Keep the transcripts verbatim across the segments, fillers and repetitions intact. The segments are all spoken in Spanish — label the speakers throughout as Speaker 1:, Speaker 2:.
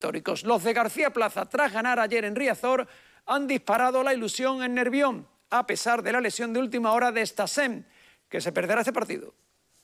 Speaker 1: históricos. Los de García Plaza, tras ganar ayer en Riazor, han disparado la ilusión en Nervión, a pesar de la lesión de última hora de Stasem, que se perderá este partido.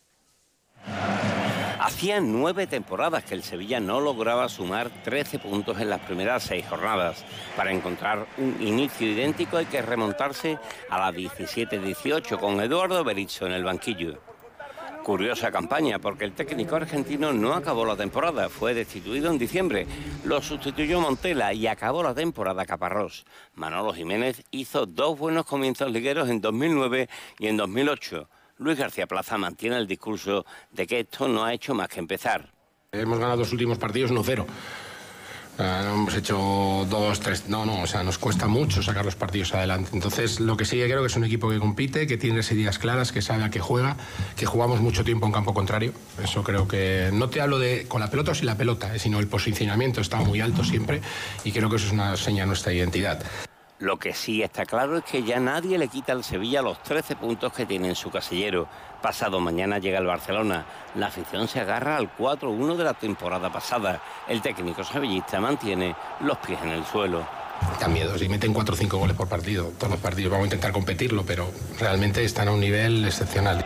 Speaker 2: Hacía nueve temporadas que el Sevilla no lograba sumar trece puntos en las primeras seis jornadas. Para encontrar un inicio idéntico hay que remontarse a la diecisiete dieciocho con Eduardo Berizzo en el banquillo. Curiosa campaña porque el técnico argentino no acabó la temporada, fue destituido en diciembre, lo sustituyó Montela y acabó la temporada Caparrós. Manolo Jiménez hizo dos buenos comienzos ligueros en dos mil nueve y en dos mil ocho. Luis García Plaza mantiene el discurso de que esto no ha hecho más que empezar.
Speaker 3: Hemos ganado los últimos partidos uno cero. Uh, hemos hecho dos, tres, no, no, o sea, nos cuesta mucho sacar los partidos adelante. Entonces, lo que sí que creo que es un equipo que compite, que tiene las ideas claras, que sabe a qué juega, que jugamos mucho tiempo en campo contrario. Eso creo que, no te hablo de con la pelota o sin la pelota, eh, sino el posicionamiento está muy alto siempre y creo que eso es una seña de nuestra identidad.
Speaker 2: Lo que sí está claro es que ya nadie le quita al Sevilla los trece puntos que tiene en su casillero. Pasado mañana llega el Barcelona. La afición se agarra al cuatro uno de la temporada pasada. El técnico sevillista mantiene los pies en el suelo.
Speaker 3: Da miedo, si meten cuatro o cinco goles por partido, todos los partidos vamos a intentar competirlo, pero realmente están a un nivel excepcional.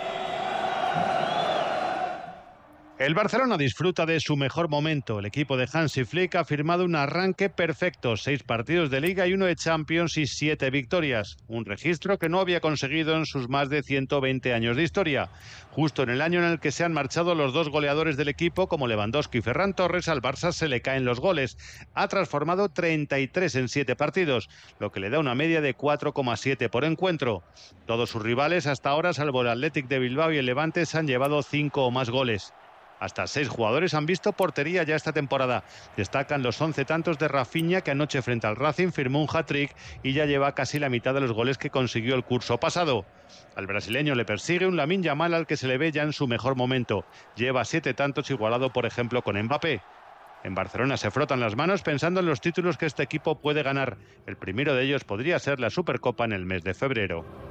Speaker 4: El Barcelona disfruta de su mejor momento. El equipo de Hansi Flick ha firmado un arranque perfecto. Seis partidos de Liga y uno de Champions y siete victorias. Un registro que no había conseguido en sus más de ciento veinte años de historia. Justo en el año en el que se han marchado los dos goleadores del equipo, como Lewandowski y Ferran Torres, al Barça se le caen los goles. Ha transformado treinta y tres en siete partidos, lo que le da una media de cuatro coma siete por encuentro. Todos sus rivales hasta ahora, salvo el Athletic de Bilbao y el Levante, se han llevado cinco o más goles. Hasta seis jugadores han visto portería ya esta temporada. Destacan los once tantos de Rafinha, que anoche frente al Racing firmó un hat-trick y ya lleva casi la mitad de los goles que consiguió el curso pasado. Al brasileño le persigue un Lamine Yamal al que se le ve ya en su mejor momento. Lleva siete tantos, igualado por ejemplo con Mbappé. En Barcelona se frotan las manos pensando en los títulos que este equipo puede ganar. El primero de ellos podría ser la Supercopa en el mes de febrero.